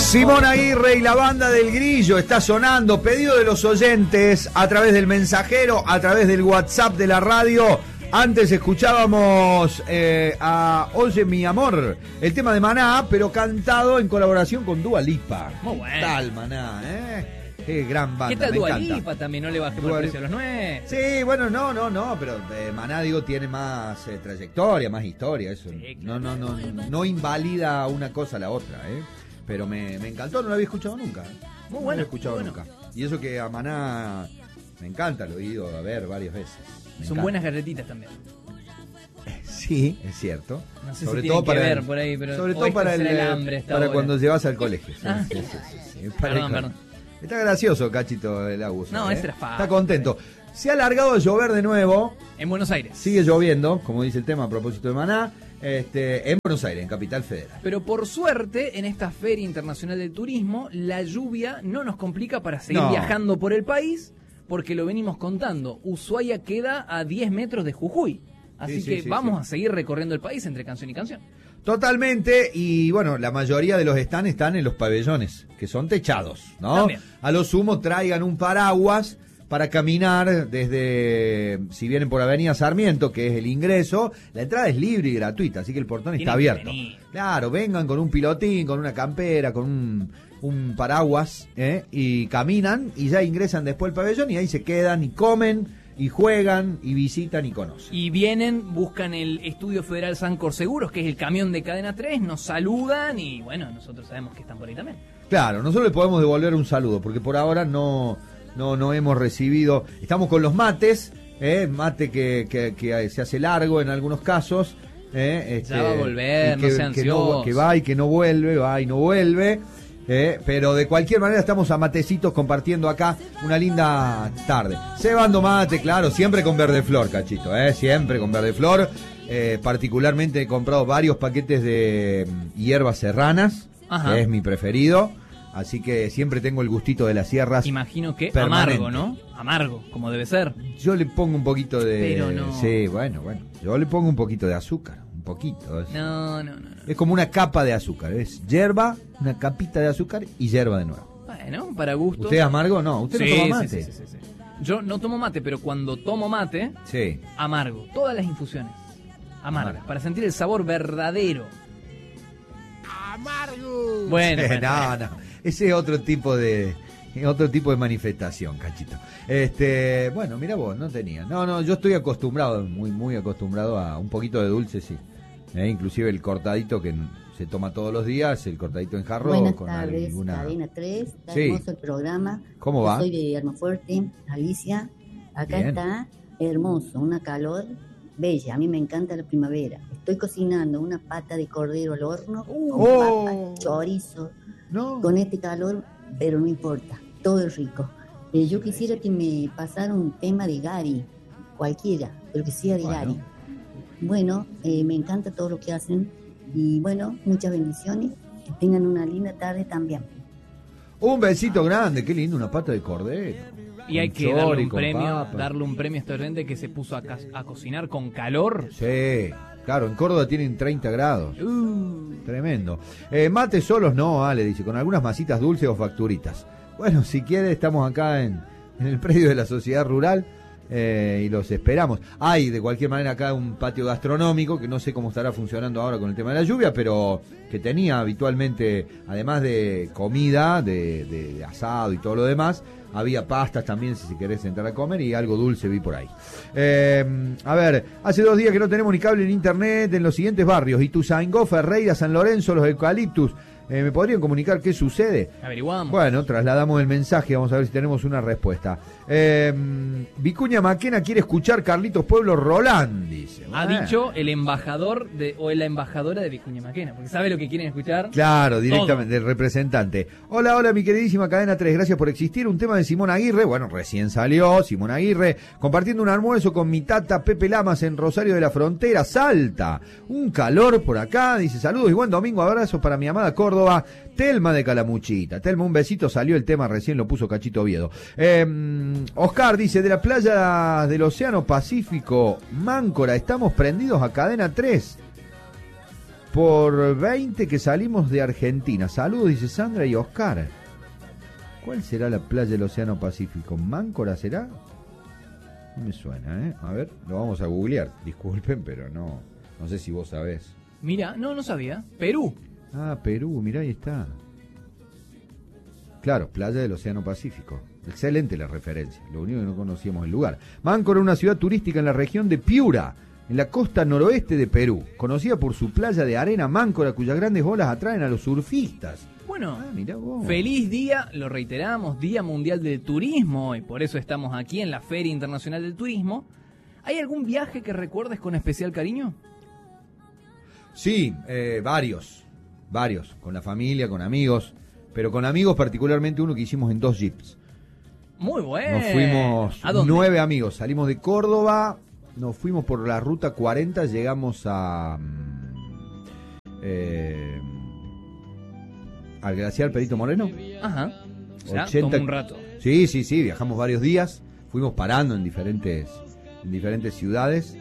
Simón Aguirre y la banda del Grillo está sonando. Pedido de los oyentes a través del mensajero, a través del WhatsApp de la radio. Antes escuchábamos a Oye mi amor, el tema de Maná, pero cantado en colaboración con Dua Lipa. Muy bueno. ¿Qué tal Maná, Qué gran banda. ¿Qué tal me Dua encanta. Lipa también? No le bajemos el precio a los 9. Sí, bueno, no, pero Maná, digo, tiene más trayectoria, más historia, eso. Sí, claro. No invalida una cosa a la otra, Pero me encantó, no lo había escuchado nunca. Muy No bueno. lo había escuchado muy nunca. bueno. Y eso que a Maná me encanta, lo he ido a ver varias veces. Me Son encanta. buenas galletitas también. Sí, es cierto. No sé Sobre si todo tienen que para ver por ahí, pero sobre o todo este para será el hambre esta para hora. cuando llevas al colegio. Sí, Ah. sí. Perdón. Está gracioso, Cachito, el Agus. No, ese era fácil. Está contento. Se ha alargado a llover de nuevo. En Buenos Aires. Sigue lloviendo, como dice el tema a propósito de Maná, en Buenos Aires, en Capital Federal. Pero por suerte, en esta Feria Internacional del Turismo, la lluvia no nos complica para seguir No. viajando por el país, porque lo venimos contando. Ushuaia queda a 10 metros de Jujuy. Así Sí, que sí, vamos sí. a seguir recorriendo el país entre canción y canción. Totalmente, y bueno, la mayoría de los están en los pabellones, que son techados, ¿no? También. A lo sumo traigan un paraguas para caminar desde, si vienen por Avenida Sarmiento, que es el ingreso, la entrada es libre y gratuita, así que el portón está Tienen que abierto. venir. Claro, vengan con un pilotín, con una campera, con un paraguas, y caminan y ya ingresan después al pabellón y ahí se quedan y comen y juegan y visitan y conocen. Y vienen, buscan el Estudio Federal Sancor Seguros, que es el camión de Cadena 3, nos saludan y bueno, nosotros sabemos que están por ahí también. Claro, nosotros le podemos devolver un saludo, porque por ahora no hemos recibido. Estamos con los mates, mate que se hace largo en algunos casos. Ya va a volver, y no sea ansioso. que va y que no vuelve, va y no vuelve. Pero de cualquier manera estamos a matecitos compartiendo acá una linda tarde. Cebando mate, claro, siempre con verde flor, Cachito, siempre con verde flor. Particularmente he comprado varios paquetes de hierbas serranas, Ajá. que es mi preferido. Así que siempre tengo el gustito de las sierras. Imagino que permanente. amargo, ¿no? Amargo, como debe ser. Yo le pongo un poquito de... Pero no. Sí, bueno. Yo le pongo un poquito de azúcar. Un poquito. No. Es como una capa de azúcar. Es hierba, una capita de azúcar y hierba de nuevo. Bueno, para gusto. ¿Usted es amargo? No. ¿Usted no toma mate? Sí. Yo no tomo mate, pero cuando tomo mate, Sí. amargo. Todas las infusiones. Amargo. Amargo. Para sentir el sabor verdadero. ¡Amargo! Bueno. No. Ese es otro tipo de manifestación, Cachito. Bueno, mira vos, no tenía. No, yo estoy acostumbrado, muy acostumbrado a un poquito de dulce, sí. Inclusive el cortadito que se toma todos los días, el cortadito en jarro. Buenas con tardes, alguna... Cadena 3, está Sí. hermoso el programa. ¿Cómo Yo va? soy de Almafuerte, Alicia. Acá Bien. está hermoso, una calor bella. A mí me encanta la primavera. Estoy cocinando una pata de cordero al horno, con Oh. papa, chorizo, No. con este calor, pero no importa, todo es rico. Yo quisiera que me pasara un tema de Gary, cualquiera, pero que sea de Bueno. Gary. Bueno, me encanta todo lo que hacen y bueno, muchas bendiciones. Que tengan una linda tarde también. Un besito grande, qué lindo, una pata de cordero. Y hay Con que darle chori, un con premio, papa. a este oyente que se puso a cocinar con calor. Sí, claro, en Córdoba tienen 30 grados. Tremendo. Mates solos no, Ale, dice, con algunas masitas dulces o facturitas. Bueno, si quiere, estamos acá en el predio de la Sociedad Rural y los esperamos. Hay, de cualquier manera, acá un patio gastronómico que no sé cómo estará funcionando ahora con el tema de la lluvia, pero que tenía habitualmente, además de comida, de asado y todo lo demás, había pastas también si querés entrar a comer y algo dulce vi por ahí. A ver, hace 2 días que no tenemos ni cable ni internet en los siguientes barrios: Ituzaingó, Ferreira, San Lorenzo, Los Eucaliptus. ¿Me podrían comunicar qué sucede? Averiguamos. Bueno, trasladamos el mensaje, vamos a ver si tenemos una respuesta. Vicuña Maquena quiere escuchar Carlitos Pueblo Roland, dice. Ha Bueno. dicho el embajador o la embajadora de Vicuña Maquena, porque sabe lo que quieren escuchar. Claro, directamente, del representante. Hola, mi queridísima Cadena 3, gracias por existir. Un tema de Simón Aguirre, bueno, recién salió Simón Aguirre, compartiendo un almuerzo con mi tata Pepe Lamas en Rosario de la Frontera, Salta. Un calor por acá, dice, saludos y buen domingo, abrazos para mi amada Córdoba, Telma de Calamuchita. Telma, un besito, salió el tema, recién lo puso Cachito Oviedo. Oscar dice, de la playa del Océano Pacífico, Máncora, estamos prendidos a Cadena 3. por 20 que salimos de Argentina. Saludos, dice Sandra y Oscar. ¿Cuál será la playa del Océano Pacífico? ¿Máncora será? No me suena, ¿eh? A ver, lo vamos a googlear. Disculpen, pero no sé si vos sabés. Mira, no sabía. Perú. Ah, Perú, mirá, ahí está. Claro, playa del Océano Pacífico. Excelente la referencia. Lo único que no conocíamos el lugar. Máncora, una ciudad turística en la región de Piura, en la costa noroeste de Perú, conocida por su playa de arena Máncora, cuyas grandes olas atraen a los surfistas. Bueno, mirá vos. Feliz día, lo reiteramos, Día Mundial del Turismo, y por eso estamos aquí en la Feria Internacional del Turismo. ¿Hay algún viaje que recuerdes con especial cariño? Sí, varios, con la familia, con amigos, pero con amigos particularmente uno que hicimos en 2 jeeps. Muy bueno. Nos fuimos ¿A dónde? 9 amigos, salimos de Córdoba, nos fuimos por la ruta 40, llegamos a al glaciar Perito Moreno. Ajá. O sea, 80... tomó un rato. Sí, viajamos varios días, fuimos parando en diferentes ciudades.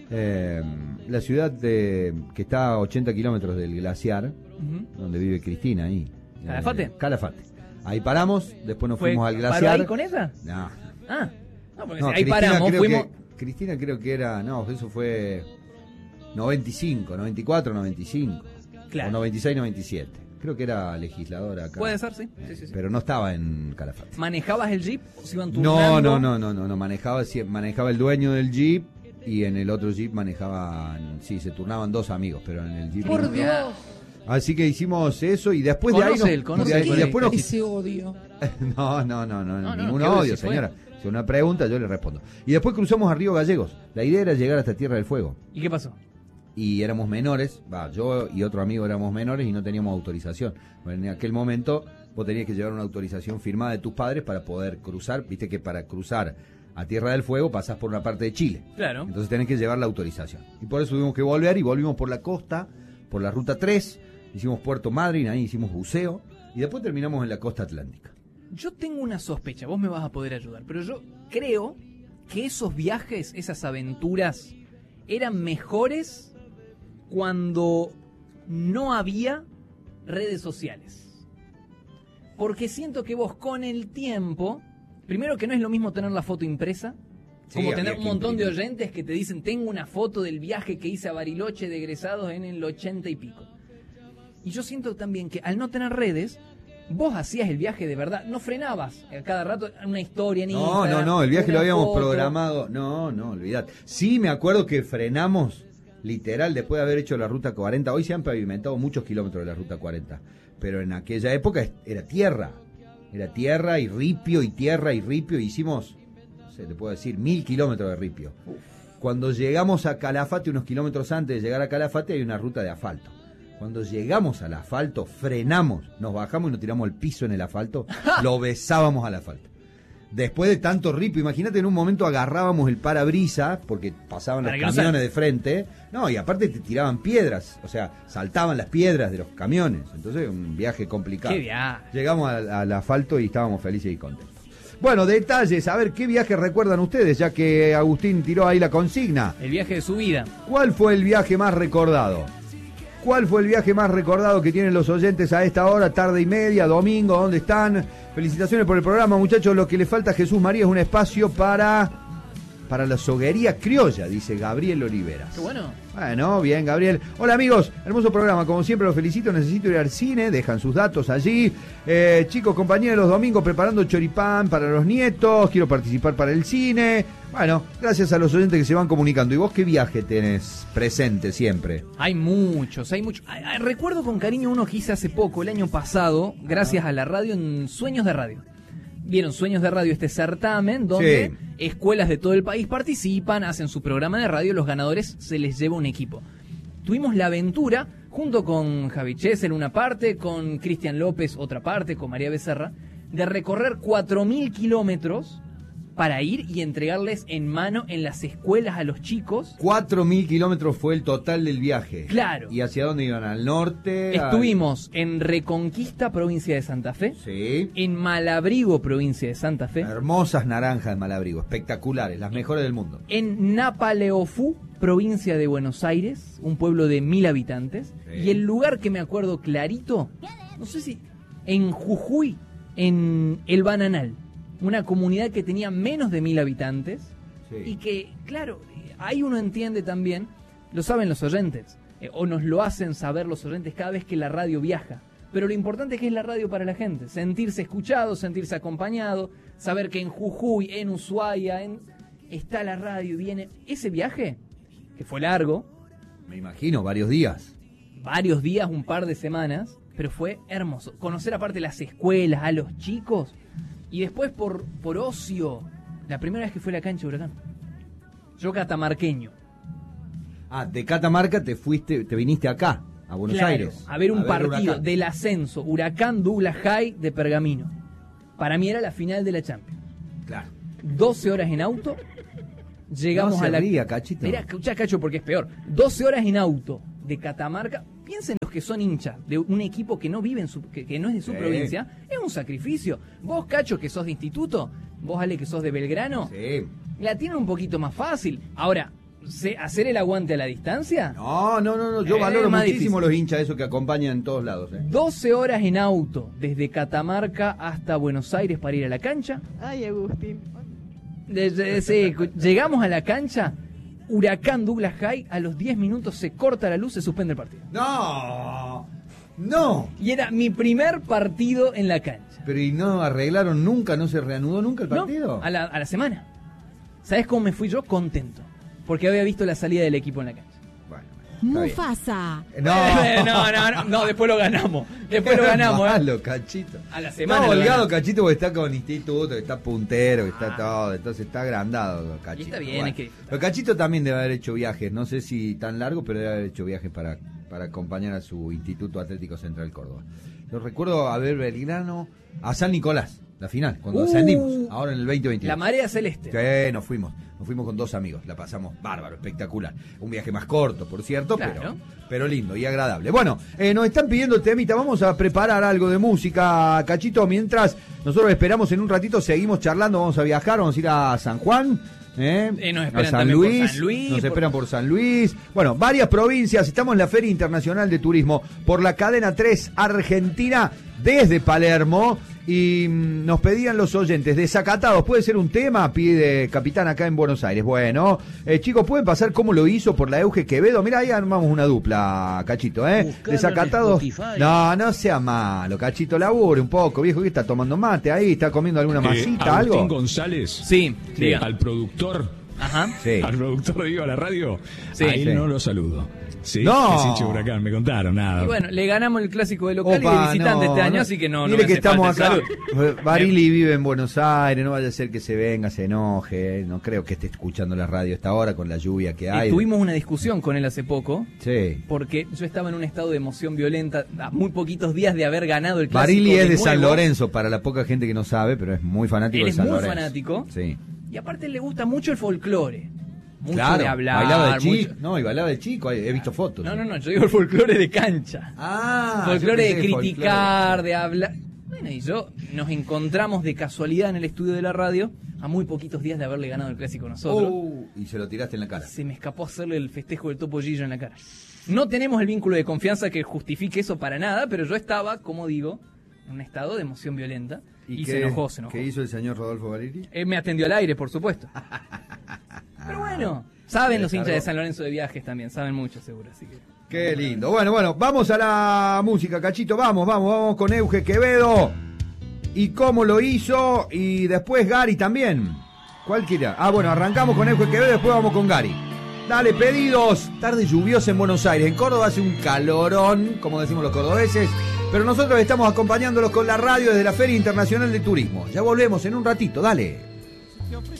La ciudad que está a 80 kilómetros del glaciar, donde vive Cristina, ahí. ¿Calafate? Calafate. Ahí paramos, después nos fuimos al glaciar. ¿Paró ahí con ella? No. Ah, no, porque No, ahí Cristina paramos, fuimos... Cristina creo que era, eso fue 95, 94, 95. Claro. O 96, 97. Creo que era legisladora acá. Puede ser, sí. Pero no estaba en Calafate. ¿Manejabas el jeep o se iban turnando? No, manejaba el dueño del jeep y en el otro jeep se turnaban 2 amigos, pero en el jeep... ¡Por Dios! Así que hicimos eso y después de ahí... Ese odio. No, ningún odio, señora. Si una pregunta, yo le respondo. Y después cruzamos a Río Gallegos. La idea era llegar hasta Tierra del Fuego. ¿Y qué pasó? Y éramos menores, yo y otro amigo éramos menores y no teníamos autorización. Bueno, en aquel momento vos tenías que llevar una autorización firmada de tus padres para poder cruzar. Viste que para cruzar a Tierra del Fuego pasás por una parte de Chile. Claro. Entonces tenés que llevar la autorización. Y por eso tuvimos que volver y volvimos por la costa, por la ruta 3, hicimos Puerto Madryn, ahí hicimos buceo y después terminamos en la costa atlántica. Yo tengo una sospecha, vos me vas a poder ayudar, pero yo creo que esos viajes, esas aventuras, eran mejores cuando no había redes sociales. Porque siento que vos con el tiempo, primero que no es lo mismo tener la foto impresa, como tener un montón de oyentes que te dicen, tengo una foto del viaje que hice a Bariloche de egresados en el 80 y pico. Y yo siento también que al no tener redes, vos hacías el viaje de verdad, no frenabas a cada rato una historia en Instagram. No, el viaje lo habíamos foto. programado. No, olvidate. Sí, me acuerdo que frenamos, literal, después de haber hecho la ruta 40. Hoy se han pavimentado muchos kilómetros de la ruta 40, pero en aquella época era tierra y ripio, hicimos, no sé, te puedo decir, 1000 kilómetros de ripio. Cuando llegamos a Calafate, unos kilómetros antes de llegar a Calafate, hay una ruta de asfalto. Cuando llegamos al asfalto, frenamos, nos bajamos y nos tiramos al piso en el asfalto, lo besábamos al asfalto. Después de tanto ripio, imagínate, en un momento agarrábamos el parabrisas, porque pasaban los camiones de frente, y aparte te tiraban piedras, o sea, saltaban las piedras de los camiones, entonces un viaje complicado. ¡Qué viaje! Llegamos al asfalto y estábamos felices y contentos. Bueno, detalles, a ver, ¿qué viaje recuerdan ustedes? Ya que Agustín tiró ahí la consigna. El viaje de su vida. ¿Cuál fue el viaje más recordado? ¿Cuál fue el viaje más recordado que tienen los oyentes a esta hora, tarde y media, domingo? ¿Dónde están? Felicitaciones por el programa, muchachos. Lo que le falta a Jesús María es un espacio para la soguería criolla, dice Gabriel Oliveras. Qué bueno. Bueno, bien, Gabriel. Hola, amigos. Hermoso programa. Como siempre, los felicito. Necesito ir al cine. Dejan sus datos allí. Chicos, compañeros, los domingos preparando choripán para los nietos. Quiero participar para el cine. Bueno, gracias a los oyentes que se van comunicando. ¿Y vos qué viaje tenés presente siempre? Hay muchos. Recuerdo con cariño uno que hice hace poco, el año pasado, gracias a la radio en Sueños de Radio. Vieron Sueños de Radio, este certamen donde escuelas de todo el país participan, hacen su programa de radio, los ganadores se les lleva un equipo. Tuvimos la aventura, junto con Javi Chesel una parte, con Cristian López otra parte, con María Becerra, de recorrer 4.000 kilómetros para ir y entregarles en mano en las escuelas a los chicos. 4.000 kilómetros fue el total del viaje. Claro. ¿Y hacia dónde iban? ¿Al norte? Estuvimos en Reconquista, provincia de Santa Fe. Sí. En Malabrigo, provincia de Santa Fe. Hermosas naranjas de Malabrigo, espectaculares, las mejores del mundo. En Napaleofú, provincia de Buenos Aires, un pueblo de 1000 habitantes, Sí. y el lugar que me acuerdo clarito, no sé si en Jujuy, en El Bananal, una comunidad que tenía menos de 1000 habitantes, Sí. y que, claro, ahí uno entiende también, lo saben los oyentes, o nos lo hacen saber los oyentes cada vez que la radio viaja. Pero lo importante es que es la radio para la gente, sentirse escuchado, sentirse acompañado, saber que en Jujuy, en Ushuaia, está la radio y viene ese viaje, que fue largo, Me imagino, varios días. varios días, un par de semanas, pero fue hermoso. Conocer aparte las escuelas, a los chicos, y después por ocio, la primera vez que fue a la cancha de Huracán. Yo catamarqueño. Ah, de Catamarca te viniste acá, a Buenos Claro, Aires. a ver un partido Huracán. del ascenso, Huracán Douglas High de Pergamino. Para mí era la final de la Champions. Claro. 12 horas en auto, llegamos No se a la... ría, Cachito. Mirá, escuchá, Cacho, porque es peor. 12 horas en auto de Catamarca. Piensen los que son hinchas de un equipo que no vive que no es de su Sí. provincia. Es un sacrificio. Vos, Cacho, que sos de instituto, vos, Ale, que sos de Belgrano, Sí. la tienen un poquito más fácil. Ahora, ¿hacer el aguante a la distancia? No. Yo valoro más muchísimo difícil. los hinchas esos que acompañan en todos lados. 12 horas en auto desde Catamarca hasta Buenos Aires para ir a la cancha. Ay, Agustín. Llegamos a la cancha, Huracán Douglas High, a los 10 minutos se corta la luz, se suspende el partido. No. Y era mi primer partido en la cancha. Pero ¿y no arreglaron nunca? ¿No se reanudó nunca el partido? No, a la semana. ¿Sabes cómo me fui yo? Contento. Porque había visto la salida del equipo en la cancha. Bueno, está bien. Mufasa. No, después lo ganamos. Después lo ganamos. Malo, Cachito. A la semana. Está lo holgado, ganamos. Cachito, porque está con instituto, que está puntero, que está todo. Entonces está agrandado, Cachito. Y está bien, Bueno. es que- Pero Cachito también debe haber hecho viajes, no sé si tan largo, pero debe haber hecho viajes para acompañar a su Instituto Atlético Central Córdoba. Yo recuerdo a ver Belgrano, a San Nicolás, la final, cuando ascendimos, ahora en el 2022. La marea celeste. Sí, nos fuimos con 2 amigos, la pasamos bárbaro, espectacular. Un viaje más corto, por cierto, Claro. pero lindo y agradable. Bueno, nos están pidiendo temita, vamos a preparar algo de música, Cachito, mientras nosotros esperamos en un ratito, seguimos charlando, vamos a viajar, vamos a ir a San Juan. Nos esperan a San también por Luis, San Luis, nos por- esperan por San Luis. Bueno, varias provincias, estamos en la Feria Internacional de Turismo por la cadena 3 Argentina desde Palermo. Y nos pedían los oyentes, Desacatados, ¿puede ser un tema? Pide Capitán acá en Buenos Aires. Bueno, chicos, ¿pueden pasar cómo lo hizo por la Euge Quevedo? Mira, ahí armamos una dupla, Cachito, Desacatados. No sea malo, Cachito, labure un poco, viejo, que está tomando mate ahí, está comiendo alguna masita, Agustín algo. González, Sí, diga. al productor, Ajá. Sí. al productor digo a la radio, Sí. a él Sí. no lo saludo. Sí, No. es hincha de Huracán, me contaron, nada. Y bueno, le ganamos el clásico de local y Opa, de visitante no, este año, no. así que no. Mire no me que hace estamos falta acá. salud. Barili vive en Buenos Aires, no vaya a ser que se venga, se enoje. No creo que esté escuchando la radio a esta hora con la lluvia que hay. Tuvimos una discusión con él hace poco, Sí. porque yo estaba en un estado de emoción violenta a muy poquitos días de haber ganado el clásico. Barili es de nuevo. San Lorenzo, para la poca gente que no sabe, pero es muy fanático Él de es San muy Lorenzo. fanático. Sí. Y aparte le gusta mucho el folclore. Mucho Claro, de hablar. bailaba de chico. mucho- No, y bailaba de chico, he visto fotos. No, yo digo el folclore de cancha. Ah, Folclore yo de pensé criticar, de hablar. Bueno, y yo nos encontramos de casualidad en el estudio de la radio a muy poquitos días de haberle ganado el clásico nosotros. Y se lo tiraste en la cara. Se me escapó hacerle el festejo del Topo Gillo en la cara. No tenemos el vínculo de confianza que justifique eso para nada, pero yo estaba, como digo, en un estado de emoción violenta y se enojó. ¿Qué hizo el señor Rodolfo Barili? Él me atendió al aire, por supuesto. Pero bueno, saben los hinchas de San Lorenzo de Viajes también, saben mucho seguro, así que... Qué lindo. Bueno, vamos a la música, Cachito. Vamos con Euge Quevedo. Y cómo lo hizo. Y después Gary también. Cualquiera. Bueno, arrancamos con Euge Quevedo, después vamos con Gary. Dale, pedidos. Tarde lluviosa en Buenos Aires. En Córdoba hace un calorón, como decimos los cordobeses. Pero nosotros estamos acompañándolos con la radio desde la Feria Internacional de Turismo. Ya volvemos en un ratito, dale. Te ofrece